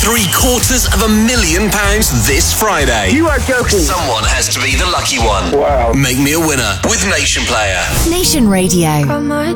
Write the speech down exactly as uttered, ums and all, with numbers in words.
three quarters of a million pounds this Friday. You are joking. Someone has to be the lucky one. Wow. Make me a winner with Nation Player. Nation Radio. Got my